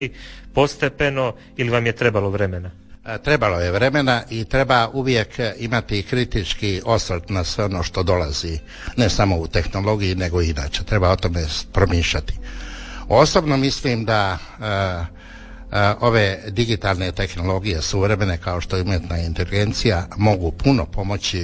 postepeno ili vam je trebalo vremena? Trebalo je vremena i treba uvijek imati kritički osvrt na sve ono što dolazi, ne samo u tehnologiji nego i inače. Treba o tome promišljati. Osobno mislim da ove digitalne tehnologije suvremene kao što je umjetna inteligencija mogu puno pomoći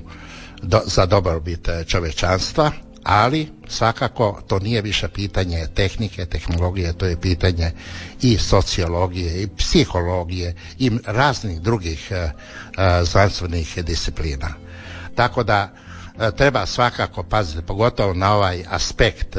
za dobrobit čovječanstva, ali svakako to nije više pitanje tehnike, tehnologije, to je pitanje i sociologije i psihologije i raznih drugih znanstvenih disciplina. Tako da treba svakako paziti, pogotovo na ovaj aspekt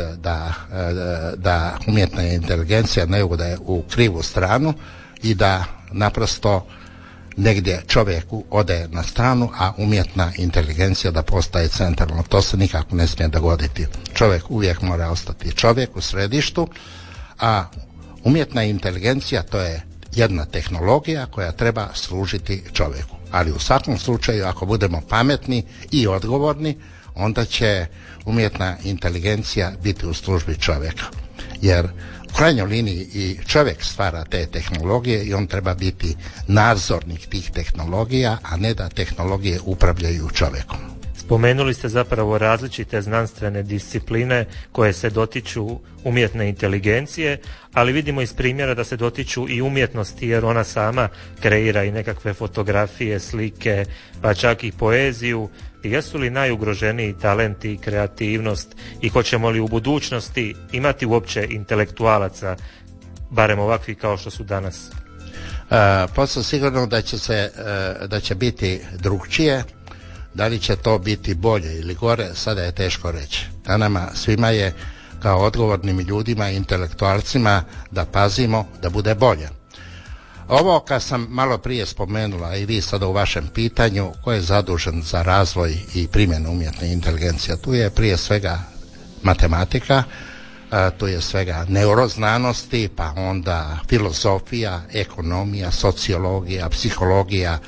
da umjetna inteligencija ne ode u krivu stranu i da naprosto negdje čovjek ode na stranu, a umjetna inteligencija da postaje centralno. To se nikako ne smije dogoditi. Čovjek uvijek mora ostati čovjek u središtu, a umjetna inteligencija to je jedna tehnologija koja treba služiti čovjeku. Ali u svakom slučaju, ako budemo pametni i odgovorni, onda će umjetna inteligencija biti u službi čovjeka. Jer u krajnjoj liniji i čovjek stvara te tehnologije i on treba biti nadzornik tih tehnologija, a ne da tehnologije upravljaju čovjekom. Spomenuli ste zapravo različite znanstvene discipline koje se dotiču umjetne inteligencije, ali vidimo iz primjera da se dotiču i umjetnosti jer ona sama kreira i nekakve fotografije, slike, pa čak i poeziju. Jesu li najugroženiji talenti i kreativnost i hoćemo li u budućnosti imati uopće intelektualaca, barem ovakvi kao što su danas? Posle sigurno da će biti drugčije. Da li će to biti bolje ili gore, sada je teško reći. A nama svima je kao odgovornim ljudima i intelektualcima da pazimo da bude bolje. Ovo kad sam malo prije spomenula i vi sada u vašem pitanju, ko je zadužen za razvoj i primjenu umjetne inteligencije, tu je prije svega matematika, tu je svega neuroznanosti, pa onda filozofija, ekonomija, sociologija, psihologija,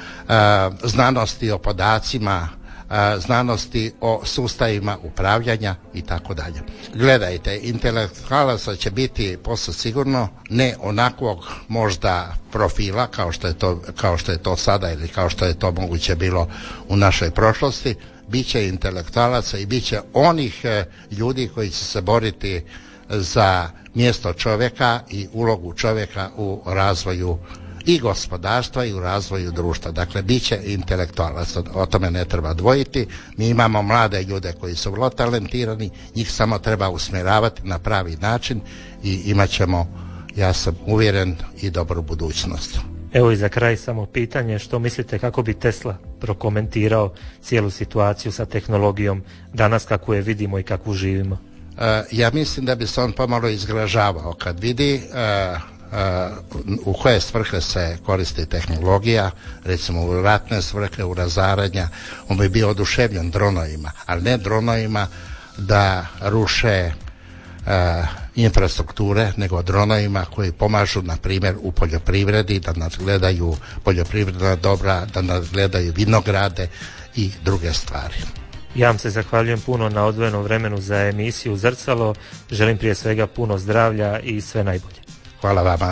znanosti o podacima, znanosti o sustavima upravljanja i tako dalje. Gledajte, intelektualaca će biti posve sigurno ne onakvog možda profila kao što je to sada ili kao što je to moguće bilo u našoj prošlosti. Biće intelektualaca i biće onih ljudi koji će se boriti za mjesto čovjeka i ulogu čovjeka u razvoju i gospodarstva i u razvoju društva. Dakle, bit će intelektualaca, o tome ne treba dvojiti. Mi imamo mlade ljude koji su vrlo talentirani, njih samo treba usmjeravati na pravi način i imat ćemo, ja sam uvjeren, i dobru budućnost. Evo i za kraj samo pitanje, što mislite kako bi Tesla prokomentirao cijelu situaciju sa tehnologijom danas kako je vidimo i kako živimo? Ja mislim da bi se on pomalo izgražavao kad vidi u koje svrhe se koristi tehnologija, recimo u ratne svrhe, u razaranja. On bi bio oduševljen dronovima, ali ne dronovima da ruše infrastrukture, nego dronovima koji pomažu, na primjer, u poljoprivredi, da nadgledaju poljoprivredna dobra, da nadgledaju vinograde i druge stvari. Ja vam se zahvaljujem puno na odvojenom vremenu za emisiju Zrcalo. Želim prije svega puno zdravlja i sve najbolje. Hvala vama.